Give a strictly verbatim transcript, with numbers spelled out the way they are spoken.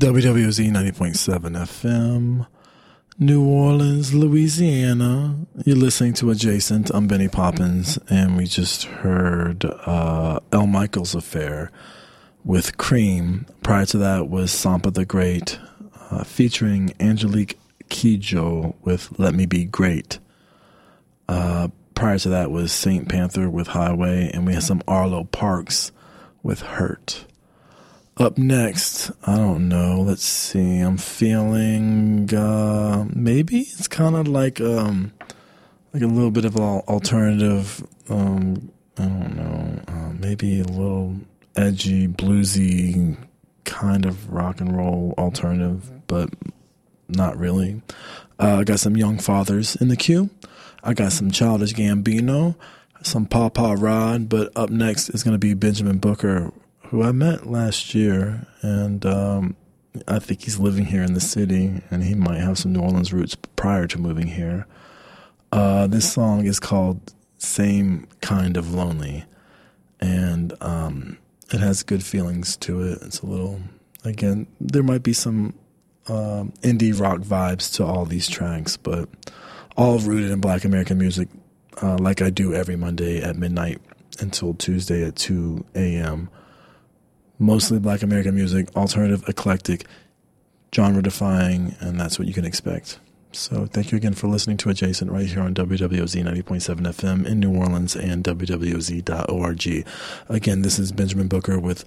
W W Z ninety point seven F M, New Orleans, Louisiana. You're listening to Adjacent. I'm Benny Poppins, and we just heard uh, El Michaels Affair with Cream. Prior to that was Sampa the Great, uh, featuring Angelique Kidjo with Let Me Be Great. Uh, prior to that was Saint Panther with Highway, and we had some Arlo Parks with Hurt. Up next, I don't know, let's see, I'm feeling, uh, maybe it's kind of like, um, like a little bit of an alternative, um, I don't know, uh, maybe a little edgy, bluesy kind of rock and roll alternative, but not really. Uh, I got some Young Fathers in the queue. I got some Childish Gambino, some Papa Rod, but up next is going to be Benjamin Booker, who I met last year, and um, I think he's living here in the city, and he might have some New Orleans roots prior to moving here. Uh, this song is called Same Kind of Lonely, and um, it has good feelings to it. It's a little, again, there might be some um, indie rock vibes to all these tracks, but all rooted in Black American music, uh, like I do every Monday at midnight until Tuesday at two a.m., Mostly Black American music, alternative, eclectic, genre-defying, and that's what you can expect. So thank you again for listening to Adjacent right here on W W Z ninety point seven F M in New Orleans and W W Z dot org. Again, this is Benjamin Booker with